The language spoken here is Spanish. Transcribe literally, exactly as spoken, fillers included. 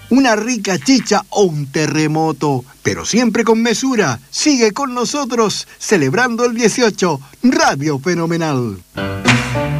una rica chicha o un terremoto, pero siempre con mesura. Sigue con nosotros celebrando el dieciocho, Radio Fenomenal.